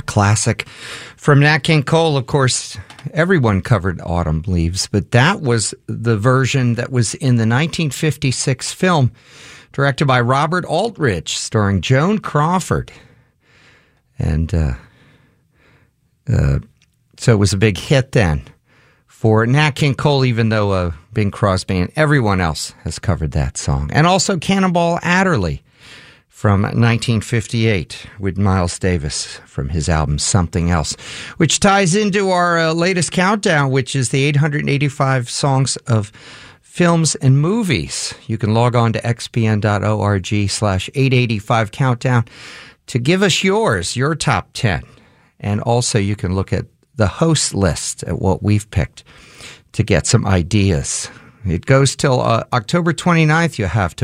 classic. From Nat King Cole, of course, everyone covered Autumn Leaves, but that was the version that was in the 1956 film directed by Robert Aldrich, starring Joan Crawford. And so it was a big hit then for Nat King Cole, even though Bing Crosby and everyone else has covered that song. And also Cannonball Adderley from 1958 with Miles Davis from his album Something Else, which ties into our latest countdown, which is the 885 songs of films and movies. You can log on to xpn.org/885countdown to give us your top 10. And also you can look at the host list at what we've picked to get some ideas. It goes till October 29th. You have to